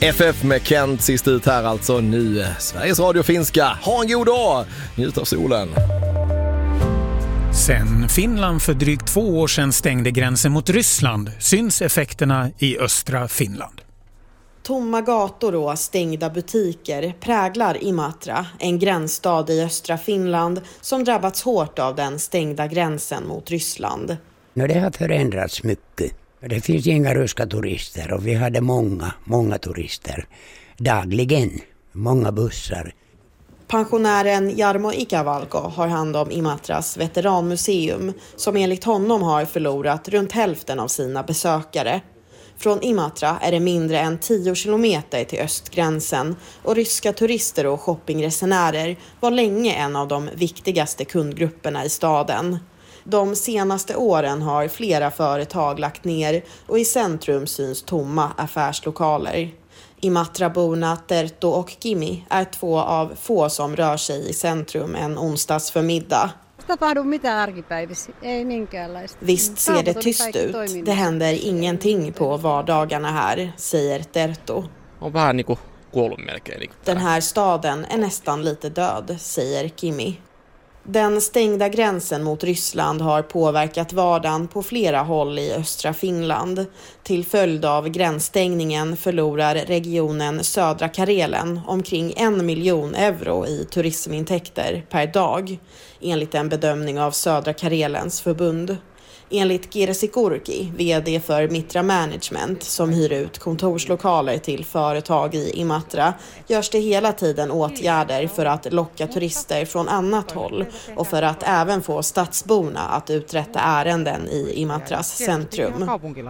FF med Kent sist ut här alltså nu. Sveriges Radio Finska. Ha en god dag! Njut av solen. Sen Finland för drygt 2 år sedan stängde gränsen mot Ryssland syns effekterna i östra Finland. Tomma gator och stängda butiker präglar Imatra, en gränsstad i östra Finland som drabbats hårt av den stängda gränsen mot Ryssland. Det har förändrats mycket. Det finns inga ryska turister och vi hade många turister dagligen, många bussar. Pensionären Jarmo Ikävalko har hand om Imatras veteranmuseum som enligt honom har förlorat runt hälften av sina besökare. Från Imatra är det mindre än 10 kilometer till östgränsen och ryska turister och shoppingresenärer var länge en av de viktigaste kundgrupperna i staden. De senaste åren har flera företag lagt ner och i centrum syns tomma affärslokaler. Imatraborna Terttu och Kimi är 2 av få som rör sig i centrum en onsdags förmiddag. Visst ser det tyst ut. Det händer ingenting på vardagarna här, säger Terttu. Den här staden är nästan lite död, säger Kimi. Den stängda gränsen mot Ryssland har påverkat vardagen på flera håll i östra Finland. Till följd av gränsstängningen förlorar regionen Södra Karelen omkring 1 miljon euro i turismintäkter per dag, enligt en bedömning av Södra Karelens förbund. Enligt Kirsi Kurki, vd för Mitra Management som hyr ut kontorslokaler till företag i Imatra, görs det hela tiden åtgärder för att locka turister från annat håll och för att även få stadsborna att uträtta ärenden i Imatras centrum.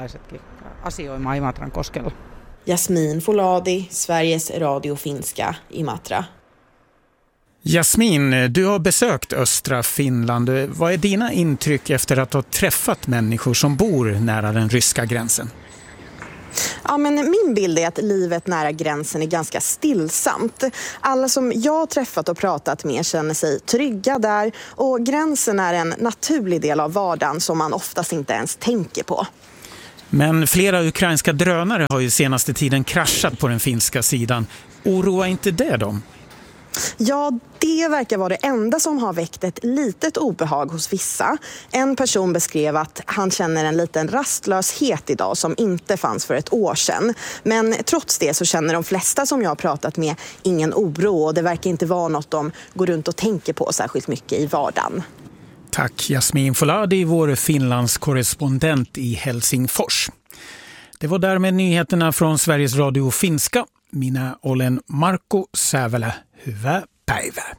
Jasmin Foladi, Sveriges Radio Finska, Imatra. Jasmin, du har besökt östra Finland. Vad är dina intryck efter att ha träffat människor som bor nära den ryska gränsen? Ja, men min bild är att livet nära gränsen är ganska stillsamt. Alla som jag har träffat och pratat med känner sig trygga där och gränsen är en naturlig del av vardagen som man oftast inte ens tänker på. Men flera ukrainska drönare har ju senaste tiden kraschat på den finska sidan. Oroar inte det dem? Ja, det verkar vara det enda som har väckt ett litet obehag hos vissa. En person beskrev att han känner en liten rastlöshet idag som inte fanns för ett år sedan. Men trots det så känner de flesta som jag har pratat med ingen oro och det verkar inte vara något de går runt och tänker på särskilt mycket i vardagen. Tack Jasmin Foladi, vår Finlands korrespondent i Helsingfors. Det var därmed nyheterna från Sveriges Radio Finska. Minä olen Markku Sävelä. Hyvää päivää.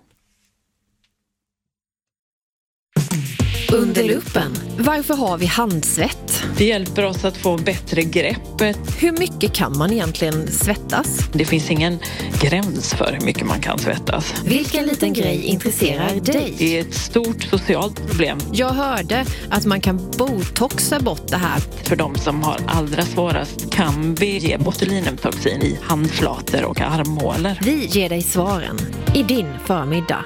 Under luppen. Varför har vi handsvett? Det hjälper oss att få bättre grepp. Hur mycket kan man egentligen svettas? Det finns ingen gräns för hur mycket man kan svettas. Vilken liten grej intresserar dig? Det är ett stort socialt problem. Jag hörde att man kan botoxa bort det här. För de som har allra svårast kan vi ge botulinumtoxin i handflator och armhålor. Vi ger dig svaren i din förmiddag.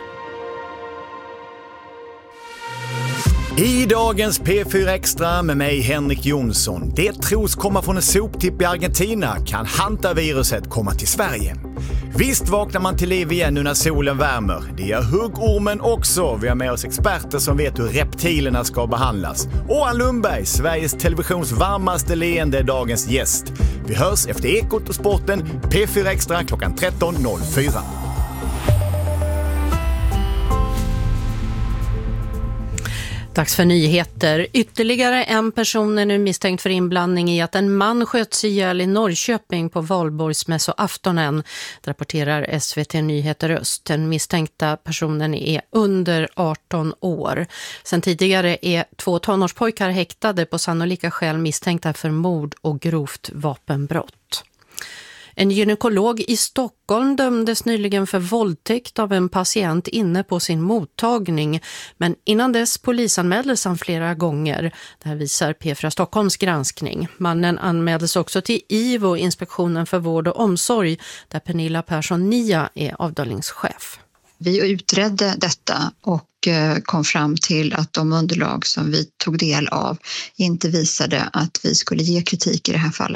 I dagens P4 Extra med mig Henrik Jonsson. Det tros komma från en soptipp i Argentina kan hantaviruset komma till Sverige. Visst vaknar man till liv igen nu när solen värmer. Det gör huggormen också. Vi har med oss experter som vet hur reptilerna ska behandlas. Och Ann Lundberg, Sveriges Televisions varmaste leende, är dagens gäst. Vi hörs efter Ekot och sporten P4 Extra klockan 13.04. Dags för nyheter. Ytterligare en person är nu misstänkt för inblandning i att en man sköts ihjäl i Norrköping på valborgsmässoaftonen, rapporterar SVT Nyheter Öst. Den misstänkta personen är under 18 år. Sen tidigare är 2 tonårspojkar häktade på sannolika skäl misstänkta för mord och grovt vapenbrott. En gynekolog i Stockholm dömdes nyligen för våldtäkt av en patient inne på sin mottagning. Men innan dess polisanmäldes han flera gånger. Det här visar P4 Stockholms granskning. Mannen anmäldes också till IVO, Inspektionen för vård och omsorg, där Pernilla Persson-Nia är avdelningschef. Vi utredde detta och kom fram till att de underlag som vi tog del av inte visade att vi skulle ge kritik i det här fallet.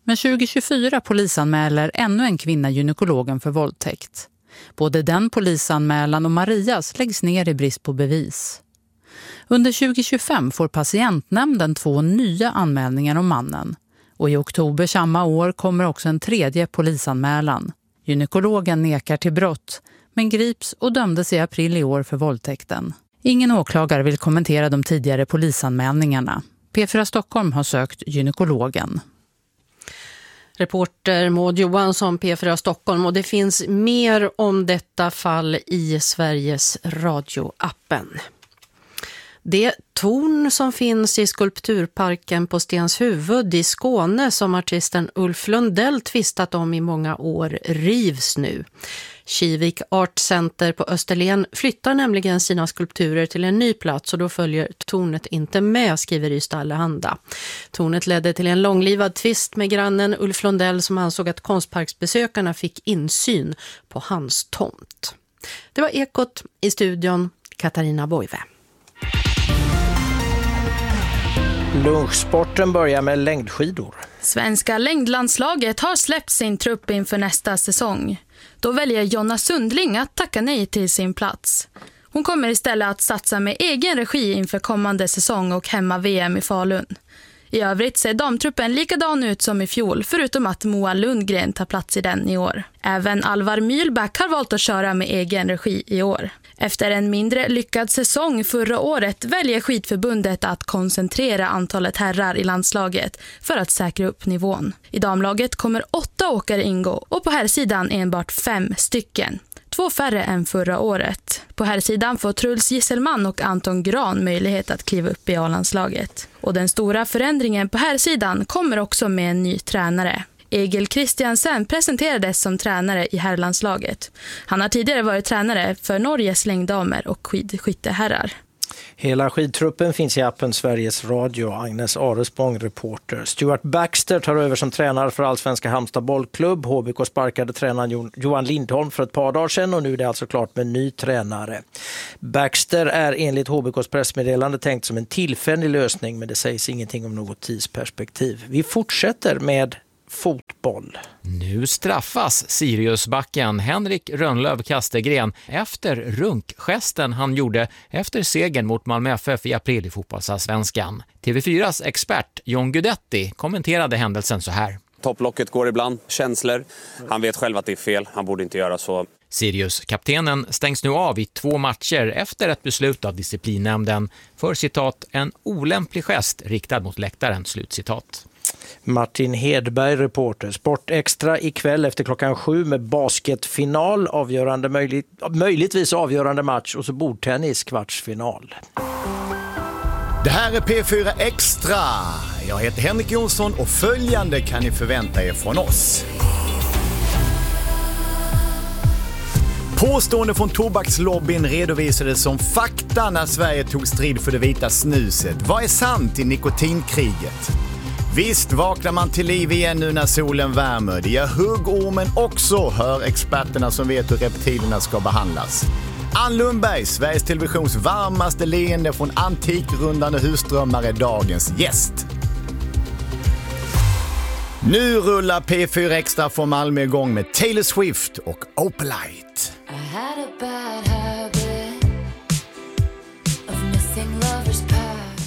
Men 2024 polisanmäler ännu en kvinna gynekologen för våldtäkt. Både den polisanmälan och Marias läggs ner i brist på bevis. Under 2025 får patientnämnden 2 nya anmälningar om mannen. Och i oktober samma år kommer också en 3:e polisanmälan. Gynekologen nekar till brott, men grips och dömdes i april i år för våldtäkten. Ingen åklagare vill kommentera de tidigare polisanmälningarna. P4 Stockholm har sökt gynekologen. Reporter Maud Johansson, P4 Stockholm, och det finns mer om detta fall i Sveriges Radio-appen. Det torn som finns i skulpturparken på Stenshuvud i Skåne som artisten Ulf Lundell tvistat om i många år rivs nu. Kivik Art Center på Österlen flyttar nämligen sina skulpturer till en ny plats och då följer tornet inte med, skriver Ystad Allehanda. Tornet ledde till en långlivad tvist med grannen Ulf Lundell som ansåg att konstparksbesökarna fick insyn på hans tomt. Det var Ekot, i studion Katarina Boive. Lunchsporten börjar med längdskidor. Svenska längdlandslaget har släppt sin trupp inför nästa säsong. Då väljer Jonna Sundling att tacka nej till sin plats. Hon kommer istället att satsa med egen regi inför kommande säsong och hemma-VM i Falun. I övrigt ser damtruppen likadan ut som i fjol, förutom att Moa Lundgren tar plats i den i år. Även Alvar Mylback har valt att köra med egen regi i år. Efter en mindre lyckad säsong förra året väljer skidförbundet att koncentrera antalet herrar i landslaget för att säkra upp nivån. I damlaget kommer 8 åkare ingå och på herrsidan enbart 5 stycken. 2 färre än förra året. På herrsidan får Truls Gisselman och Anton Gran möjlighet att kliva upp i A-landslaget. Och den stora förändringen på herrsidan kommer också med en ny tränare. Egil Christiansen presenterades som tränare i herrlandslaget. Han har tidigare varit tränare för Norges längddamer och skidskytteherrar. Hela skidtruppen finns i appen Sveriges Radio. Agnes Arespång, reporter. Stuart Baxter tar över som tränare för Allsvenska Halmstad bollklubb. HBK sparkade tränaren Johan Lindholm för ett par dagar sedan och nu är det alltså klart med en ny tränare. Baxter är enligt HBKs pressmeddelande tänkt som en tillfällig lösning, men det sägs ingenting om något tidsperspektiv. Vi fortsätter med fotboll. Nu straffas Siriusbacken Henrik Rönnlöv Kastegren efter runkgesten han gjorde efter segern mot Malmö FF i april i fotbollsallsvenskan. TV4s expert John Guidetti kommenterade händelsen så här. Topplocket går ibland, känslor. Han vet själv att det är fel, han borde inte göra så. Sirius-kaptenen stängs nu av i 2 matcher efter ett beslut av disciplinnämnden för citat en olämplig gest riktad mot läktaren, slutcitat. Martin Hedberg, reporter. Sport Extra ikväll efter klockan 7 med basketfinal, möjligtvis avgörande match och så bordtennis kvartsfinal. Det här är P4 Extra. Jag heter Henrik Jonsson och följande kan ni förvänta er från oss. Påstående från tobakslobbyn redovisades som fakta när Sverige tog strid för det vita snuset. Vad är sant i nikotinkriget? Visst vaknar man till liv igen nu när solen värmer. Det gör huggormen också, hör experterna som vet hur reptilerna ska behandlas. Ann Lundberg, Sveriges Televisions varmaste leende från antikrundande husdrömmar, är dagens gäst. Nu rullar P4 Extra från Malmö igång med Taylor Swift och Opalite. I had a bad habit of missing lovers past.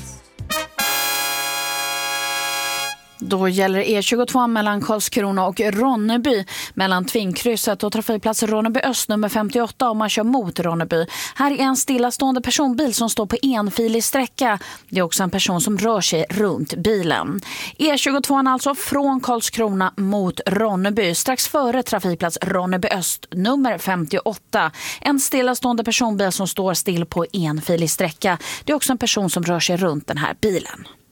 Då gäller E22 mellan Karlskrona och Ronneby, mellan Tvingkrysset och trafikplats Ronneby Öst nummer 58 om man kör mot Ronneby. Här är en stillastående personbil som står på enfilig sträcka. Det är också en person som rör sig runt bilen. E22 alltså från Karlskrona mot Ronneby, strax före trafikplats Ronneby Öst nummer 58. En stillastående personbil som står still på enfilig sträcka. Det är också en person som rör sig runt den här bilen.